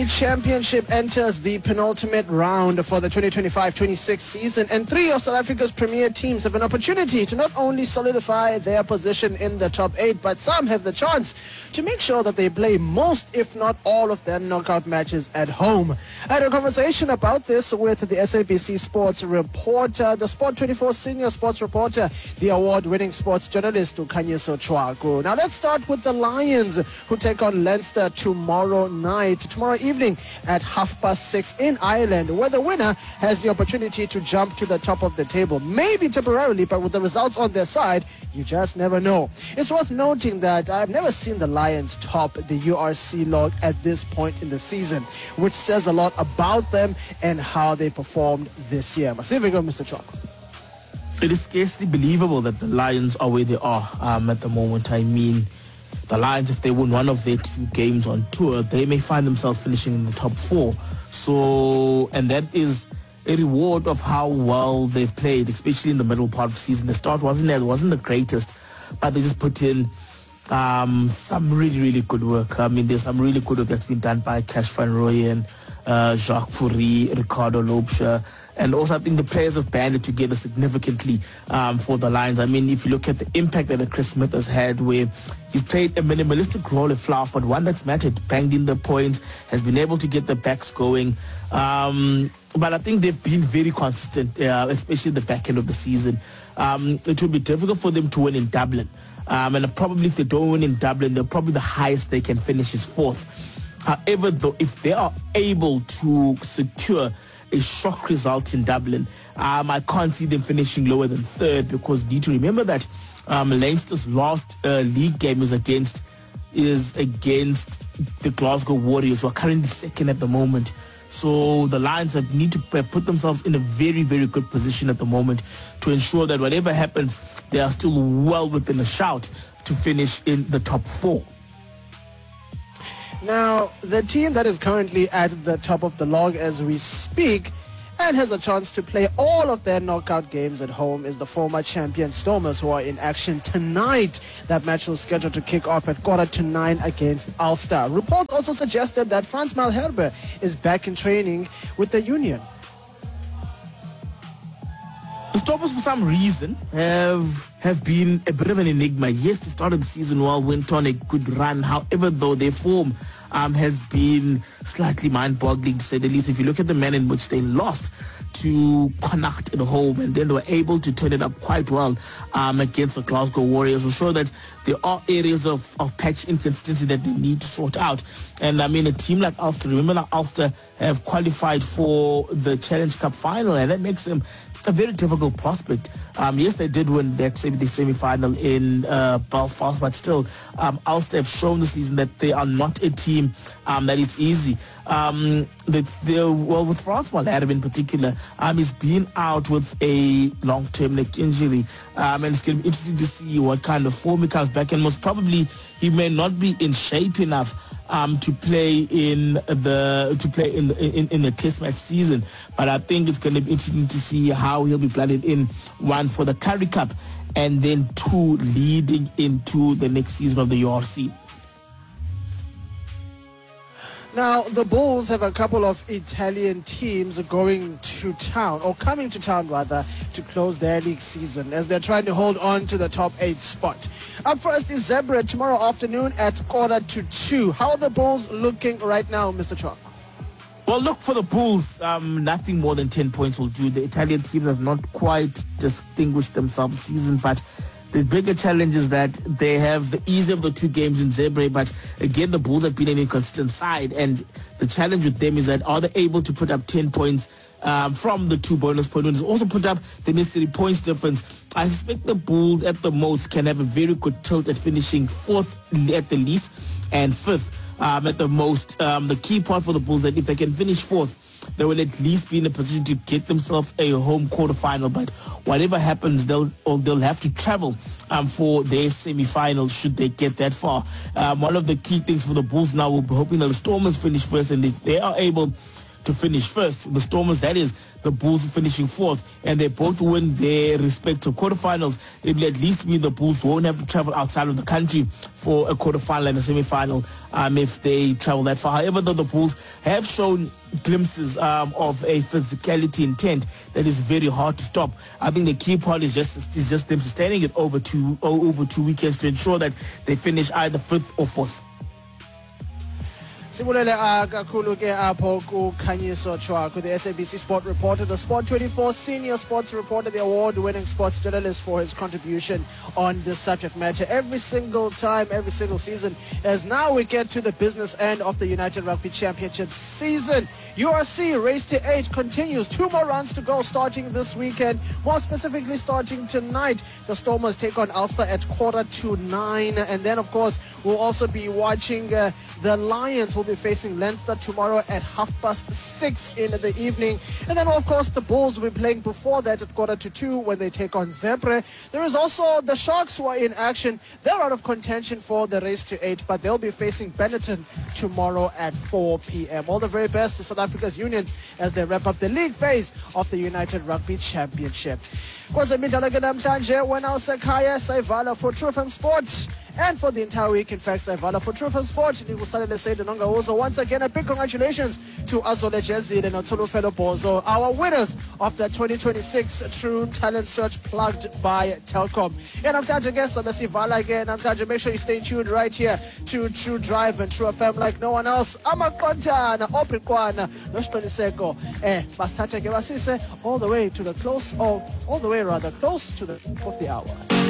Championship enters the penultimate round for the 2025-26 season, and three of South Africa's premier teams have an opportunity to not only solidify their position in the top 8, but some have the chance to make sure that they play most, if not all, of their knockout matches at home. I had a conversation about this with the SABC sports reporter, the Sport 24 senior sports reporter, the award-winning sports journalist Khanyiso Chwaku. Now let's start with the Lions, who take on Leinster tomorrow evening at 6:30 in Ireland, where the winner has the opportunity to jump to the top of the table, maybe temporarily, but with the results on their side, you just never know. It's worth noting that I've never seen the Lions top the URC log at this point in the season, which says a lot about them and how they performed this year. Masivigo, Mr. Chok. It is scarcely believable that the Lions are where they are at the moment. I mean, the Lions, if they win one of their 2 games on tour, they may find themselves finishing in the top 4. So, and that is a reward of how well they've played, especially in the middle part of the season. The start wasn't the greatest, but they just put in some really, really good work. I mean, there's some really good work that's been done by Cash van Rooyen, Jacques Fourie, Ricardo Loubser, and also I think the players have banded together significantly for the Lions. I mean, if you look at the impact that Chris Smith has had, where he's played a minimalistic role at Fluff, but one that's mattered, banged in the points, has been able to get the backs going. But I think they've been very consistent, especially the back end of the season. It will be difficult for them to win in Dublin. And probably if they don't win in Dublin, they're probably the highest they can finish is 4th. However, though, if they are able to secure a shock result in Dublin, I can't see them finishing lower than 3rd, because you need to remember that Leinster's last league game is against the Glasgow Warriors, who are currently 2nd at the moment. So the Lions need to put themselves in a very, very good position at the moment to ensure that whatever happens, they are still well within a shout to finish in the top 4. Now, the team that is currently at the top of the log as we speak and has a chance to play all of their knockout games at home is the former champion Stormers, who are in action tonight. That match was scheduled to kick off at 9:15 against Ulster. Reports also suggested that Frans Malherbe is back in training with the Union. The Stormers, for some reason, have been a bit of an enigma. Yes, they started the season well, went on a good run. However, though, their form has been slightly mind-boggling, to say the least. If you look at the manner in which they lost to Connacht at home, and then they were able to turn it up quite well against the Glasgow Warriors, will show that there are areas of patch inconsistency that they need to sort out. And I mean, a team like Ulster, remember that Ulster have qualified for the Challenge Cup final, and that makes them a very difficult prospect. Yes, they did win the semi-final in Belfast, but still, Ulster have shown this season that they are not a team that is easy. With Frans Malherbe in particular, he's been out with a long-term neck injury, and it's going to be interesting to see what kind of form he comes back. And most probably, he may not be in shape enough to play in the Test match season, but I think it's going to be interesting to see how he'll be planted in, 1 for the Currie Cup, and then 2 leading into the next season of the URC. Now, the Bulls have a couple of Italian teams coming to town, to close their league season as they're trying to hold on to the top 8 spot. Up first is Zebra tomorrow afternoon at 1:45. How are the Bulls looking right now, Mr. Chok? Well, look, for the Bulls, nothing more than 10 points will do. The Italian teams have not quite distinguished themselves this season, but the bigger challenge is that they have the ease of the 2 games in Zebra, but again, the Bulls have been an inconsistent side, and the challenge with them is that are they able to put up 10 points from the 2 bonus point winners, also put up the necessary points difference. I suspect the Bulls at the most can have a very good tilt at finishing 4th at the least and 5th at the most. The key part for the Bulls is that if they can finish 4th, they will at least be in a position to get themselves a home quarterfinal. But whatever happens, they'll have to travel for their semi-final should they get that far. One of the key things for the Bulls now, we'll be hoping that the Stormers finish first, and if they are able to finish first. The Stormers, that is, the Bulls finishing fourth, and they both win their respective quarterfinals. It will at least mean the Bulls won't have to travel outside of the country for a quarterfinal and a semi-final if they travel that far. However, though, the Bulls have shown glimpses of a physicality intent that is very hard to stop. I think the key part is just them sustaining it over two weekends to ensure that they finish either fifth or fourth. Sibulele kakhulu ke apho kuKhanyiso Chwaku, the SABC Sport reporter, the Sport 24 senior sports reporter, the award-winning sports journalist, for his contribution on this subject matter every single time, every single season. As now we get to the business end of the United Rugby Championship season. URC Race to 8 continues. 2 more rounds to go starting this weekend. More specifically, starting tonight, the Stormers take on Ulster at 8:45. And then, of course, we'll also be watching the Lions will be facing Leinster tomorrow at 6:30 in the evening. And then, of course, the Bulls will be playing before that at 1:45 when they take on Zebra. There is also the Sharks who are in action. They're out of contention for the Race to 8, but they'll be facing Benetton tomorrow at 4 p.m. All the very best to South Africa's Unions as they wrap up the league phase of the United Rugby Championship. Kwezemidlalo ke namhlanje wena usekhaya sayivala for True FM Sport. And for the entire week, in fact, Savala for True FM Sport, Nigusalele Said also once again a big congratulations to Azole Jezil and Otulufelo Bozo, our winners of the 2026 True Talent Search plugged by Telkom. And I'm glad to guess on the Sivala again. I'm glad to make sure you stay tuned right here to True Drive and True FM like no one else. Amakontana, Oprikwana, Noshtoniseko, Bastata Gewasise, all the way to the close, or all the way rather close to the top of the hour.